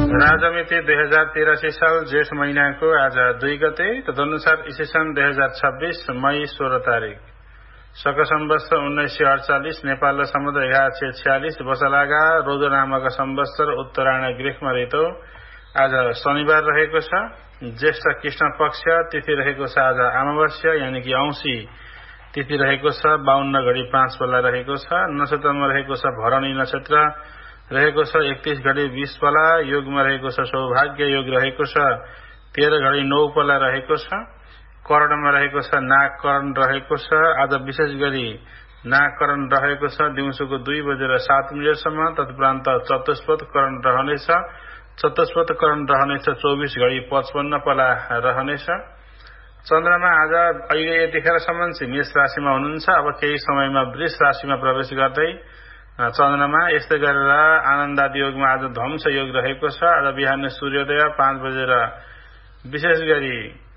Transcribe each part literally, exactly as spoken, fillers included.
राजमिति दुई हजार तिरासी साल जेठ महीनाको आज दुई गते, तदनुसार ईसा सन दुई हजार छब्बीस मई सोह्र तारिक, शक सम्वत्सर उन्नाइस सय अडचालिस, नेपाल र समुद्र एघार सय छ्यालिस, बसलागा रोदो नामक सम्वत्सर उत्तरायण ग्रीष्म ऋतु आज शनिबार रहेको छ। ज्येष्ठ कृष्ण पक्ष तिथि रहेको छ आज अमावस्या यानि कि औंसी तिथि रहेको छ। बाहन्न घड़ी पाँच बेला रहेको छ। नक्षत्रमा रहेको छ भरणी नक्षत्र रहेको छ। एकतीस घड़ी बीस बेला योगमा रहेको छ सौभाग्य योग रहेको छ। तेह्र घड़ी नौ बेला रहेको छ। करणमा रहेको छ नागकरण रहेको छ। आज विशेष गरी नागकरण रहेको छ दिउँसोको दुई बजेर सात मिनटसम्म। तत्परान्त चतुष्पद करण रहनेछ। चतुष्पद करण रहनेछ चौबीस घड़ी पचपन्न बेला रहनेछ। चन्द्रमा आज अहिले यतिखेरसम्म चाहिँ मेष राशिमा हुनुहुन्छ। अब केही समयमा वृष राशिमा प्रवेश गर्दै चन्द्रमा यस्तै गरेर आनन्दादि योगमा आज ध्वंस योग रहेको छ। आज बिहान सूर्योदय पाँच बजेर विशेष गरी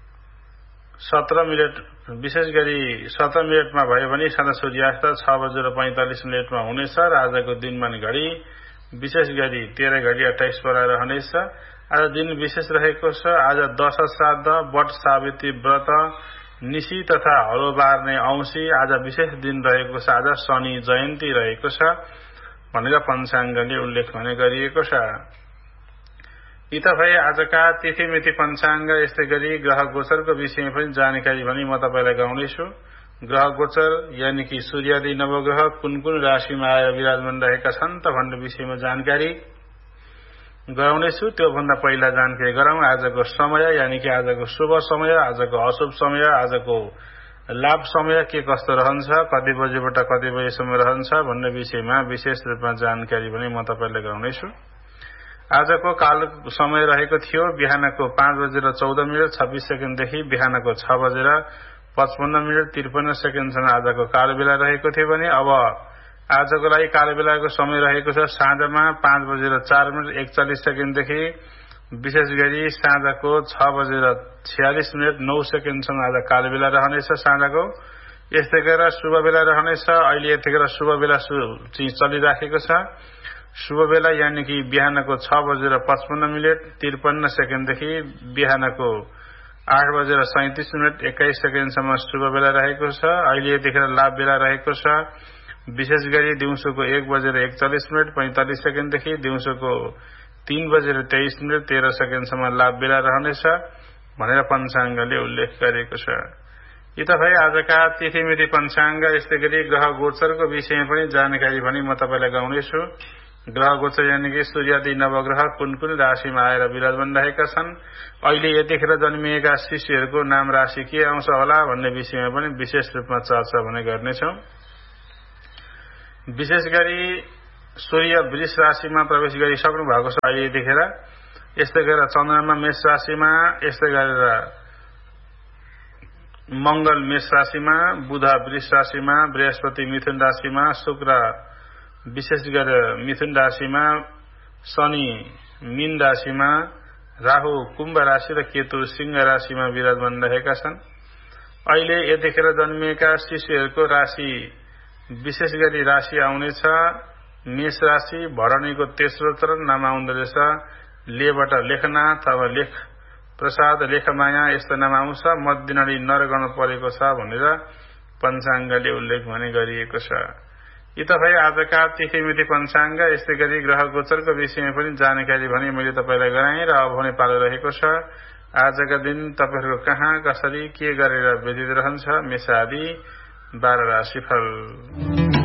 सत्र मिनट विशेष गरी सत्र मिनटमा भयो भने साँझ सूर्यास्त छ बजेर पैंतालिस मिनटमा हुनेछ र आजको दिनमान घड़ी विशेष गरी तेह्र घड़ी अट्ठाइस बेला रहनेछ। आज दिन विशेष रहेको छ। आज दश श्राद्ध, वट सावित्री व्रत, निशी तथा हलो बार्ने औंसी आज विशेष दिन रहेको छ। आज शनि जयन्ती रहेको छ भनेर पञ्चाङ्गले उल्लेख भने गरिएको छ। यी त भए आजका तिथिमिति पञ्चाङ्ग। यस्तै गरी ग्रह गोचरको विषयमा पनि जानकारी भनी म तपाईलाई गराउनेछु। ग्रह गोचर यानि कि सूर्यादि नवग्रह कुन कुन राशिमा आएर विराजमान रहेका छन् त भन्ने विषयमा जानकारी गराउनेछु। त्योभन्दा पहिला जानकारी गराउँ आजको समय यानि कि आजको शुभ समय, आजको अशुभ समय, आजको लाभ समय के कस्तो रहन्छ, कति बजेबाट कति बजेसम्म रहन्छ भन्ने विषयमा विशेष रूपमा जानकारी भने म तपाईलाई गराउनेछु। आजको काल समय रहेको थियो बिहानको पाँच बजेर चौध मिनट छब्बीस सेकेन्डदेखि बिहानको छ बजेर पचपन्न मिनट त्रिपन्न सेकेन्डसम्म आजको काल बेला रहेको थियो भने अब आजको लागि काल बेलाको समय रहेको छ साँझमा पाँच बजेर चार मिनट एकचालिस सेकेन्डदेखि विशेष गरी साँझको छ बजेर छ्यालिस मिनट नौ सेकेन्डसम्म आज काल बेला रहनेछ साँझको। यस्तै गरेर शुभ बेला रहनेछ। अहिले यतिखेर शुभ बेला चलिराखेको छ। शुभ बेला यानि कि बिहानको छ बजेर पचपन्न मिनट त्रिपन्न सेकेन्डदेखि बिहानको आठ बजेर सैंतिस मिनट एक्काइस सेकेन्डसम्म शुभ बेला रहेको छ। अहिले यतिखेर लाभ बेला रहेको छ विशेष गरी दिउँसोको एक बजेर एकचालिस मिनट पैंतालिस सेकेन्डदेखि दिउँसोको तीन बजेर तेइस मिनट तेह्र सेकेन्डसम्म लाभ बेला रहनेछ भनेर पञ्चाङ्गले उल्लेख गरेको छ। यी त भए आजका तिथिमिति पञ्चाङ्ग। यस्तै गरी ग्रह गोचरको विषयमा पनि जानकारी भनी म तपाईलाई गराउनेछु। ग्रह गोचर यानि कि सूर्यादि नवग्रह कुन कुन राशिमा आएर विराजमान रहेका छन्, अहिले यतिखेर जन्मिएका शिशुहरूको नाम राशि के आउँछ होला भन्ने विषयमा पनि विशेष रूपमा चर्चा भने गर्नेछौँ। विशेष गरी सूर्य वृष राशिमा प्रवेश गरिसक्नु भएको छ अहिले यतिखेर। यस्तै गरेर चन्द्रमा मेष राशिमा, यस्तै गरेर मंगल मेष राशिमा, बुध वृष राशिमा, बृहस्पति मिथुन राशिमा, शुक्र विशेष गरेर मिथुन राशिमा, शनि मीन राशिमा, राहु कुम्भ राशि र केतु सिंह राशिमा विराजमान रहेका छन्। अहिले यतिखेर जन्मिएका शिशुहरूको राशि विशेष गरी राशि आउनेछ मेष राशि। भरणीको तेस्रो चरण नाम आउँदो रहेछ लेबाट लेखनाथ, अब लेख प्रसाद, लेखमाया यस्तो नाम आउँछ। मध्यनडी नरगण परेको छ भनेर पञ्चाङ्गले उल्लेख भने गरिएको छ। यी त भए आजका तिथिमिति पञ्चाङ्ग। यस्तै गरी ग्रह गोचरको विषयमा पनि जानकारी भने मैले तपाईलाई गराएँ र अब भने पालो रहेको छ आजका दिन तपाईहरुको कहाँ कसरी के गरेर व्यतीत रहन्छ मेष आदि बाह्र राशिफल।